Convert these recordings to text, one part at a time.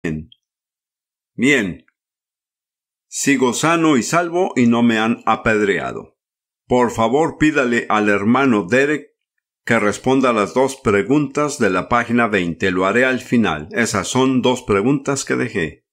Bien. Sigo sano y salvo y no me han apedreado. Por favor, pídale al hermano Derek que responda a las 2 preguntas de la página 20. Lo haré al final. Esas son 2 preguntas que dejé.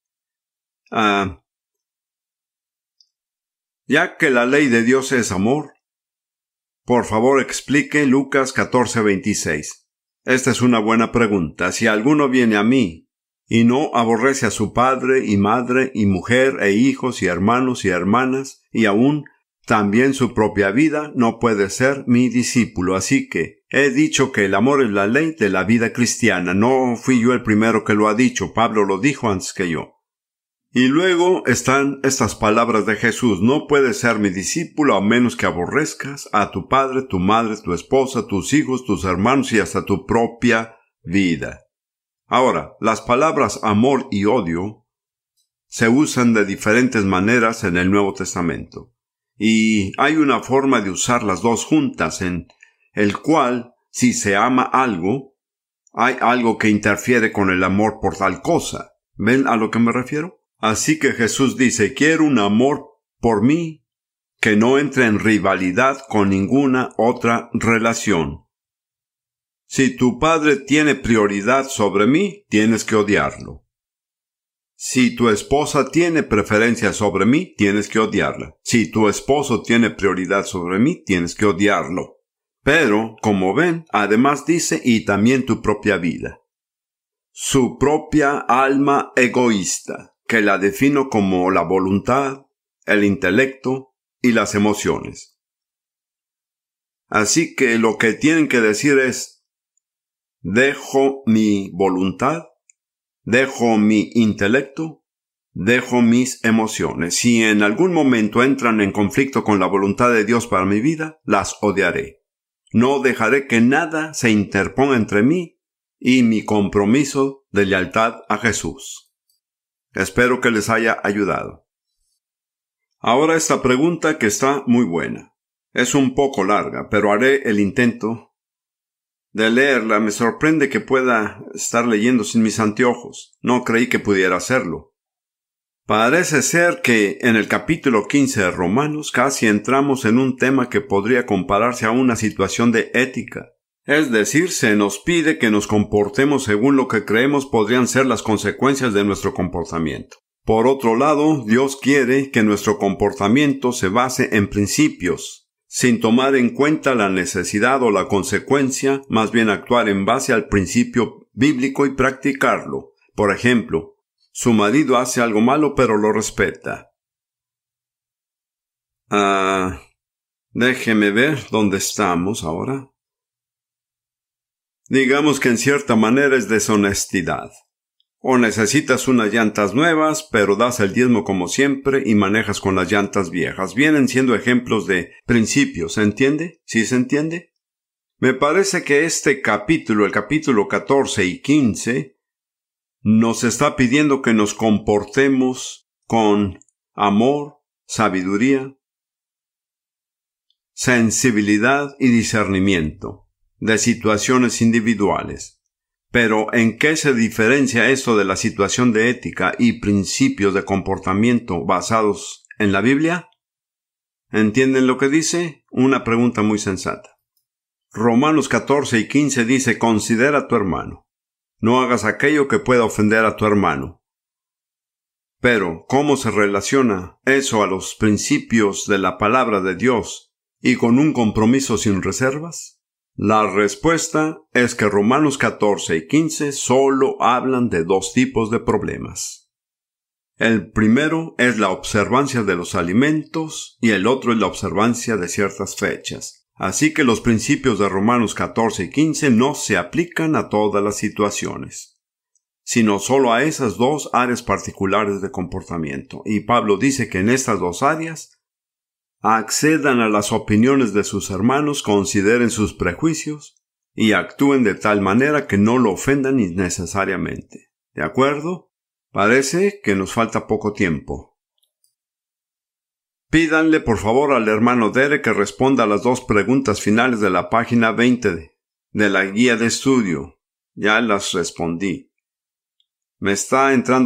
Ya que la ley de Dios es amor, por favor explique Lucas 14:26. Esta es una buena pregunta. Si alguno viene a mí y no aborrece a su padre y madre y mujer e hijos y hermanos y hermanas y aún también su propia vida, no puede ser mi discípulo. Así que he dicho que el amor es la ley de la vida cristiana. No fui yo el primero que lo ha dicho. Pablo lo dijo antes que yo. Y luego están estas palabras de Jesús: no puedes ser mi discípulo a menos que aborrezcas a tu padre, tu madre, tu esposa, tus hijos, tus hermanos y hasta tu propia vida. Ahora, las palabras amor y odio se usan de diferentes maneras en el Nuevo Testamento. Y hay una forma de usar las 2 juntas, en el cual, si se ama algo, hay algo que interfiere con el amor por tal cosa. ¿Ven a lo que me refiero? Así que Jesús dice: quiero un amor por mí que no entre en rivalidad con ninguna otra relación. Si tu padre tiene prioridad sobre mí, tienes que odiarlo. Si tu esposa tiene preferencia sobre mí, tienes que odiarla. Si tu esposo tiene prioridad sobre mí, tienes que odiarlo. Pero, como ven, además dice: y también tu propia vida. Su propia alma egoísta, que la defino como la voluntad, el intelecto y las emociones. Así que lo que tienen que decir es: dejo mi voluntad, dejo mi intelecto, dejo mis emociones. Si en algún momento entran en conflicto con la voluntad de Dios para mi vida, las odiaré. No dejaré que nada se interponga entre mí y mi compromiso de lealtad a Jesús. Espero que les haya ayudado. Ahora esta pregunta, que está muy buena. Es un poco larga, pero haré el intento de leerla. Me sorprende que pueda estar leyendo sin mis anteojos. No creí que pudiera hacerlo. Parece ser que en el capítulo 15 de Romanos casi entramos en un tema que podría compararse a una situación de ética. Es decir, se nos pide que nos comportemos según lo que creemos podrían ser las consecuencias de nuestro comportamiento. Por otro lado, Dios quiere que nuestro comportamiento se base en principios, sin tomar en cuenta la necesidad o la consecuencia, más bien actuar en base al principio bíblico y practicarlo. Por ejemplo, su marido hace algo malo pero lo respeta. Déjeme ver dónde estamos ahora. Digamos que en cierta manera es deshonestidad. O necesitas unas llantas nuevas, pero das el diezmo como siempre y manejas con las llantas viejas. Vienen siendo ejemplos de principios, ¿se entiende? ¿Sí se entiende? Me parece que este capítulo, el capítulo 14 y 15, nos está pidiendo que nos comportemos con amor, sabiduría, sensibilidad y discernimiento de situaciones individuales. Pero, ¿en qué se diferencia esto de la situación de ética y principios de comportamiento basados en la Biblia? ¿Entienden lo que dice? Una pregunta muy sensata. Romanos 14 y 15 dice: considera a tu hermano. No hagas aquello que pueda ofender a tu hermano. Pero, ¿cómo se relaciona eso a los principios de la palabra de Dios y con un compromiso sin reservas? La respuesta es que Romanos 14 y 15 solo hablan de 2 tipos de problemas. El primero es la observancia de los alimentos y el otro es la observancia de ciertas fechas. Así que los principios de Romanos 14 y 15 no se aplican a todas las situaciones, sino solo a esas 2 áreas particulares de comportamiento. Y Pablo dice que en estas 2 áreas accedan a las opiniones de sus hermanos, consideren sus prejuicios y actúen de tal manera que no lo ofendan innecesariamente. ¿De acuerdo? Parece que nos falta poco tiempo. Pídanle por favor al hermano Derek que responda a las 2 preguntas finales de la página 20 de la guía de estudio. Ya las respondí. Me está entrando